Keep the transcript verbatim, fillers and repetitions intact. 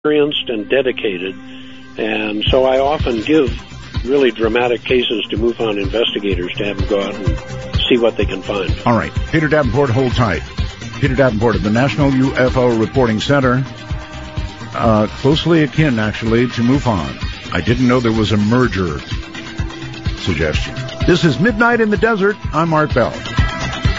experienced and dedicated, and so I often give really dramatic cases to MUFON investigators to have them go out and see what they can find. All right. Peter Davenport, hold tight. Peter Davenport of the National U F O Reporting Center, uh, closely akin, actually, to MUFON. I didn't know there was a merger suggestion. This is Midnight in the Desert. I'm Art Bell.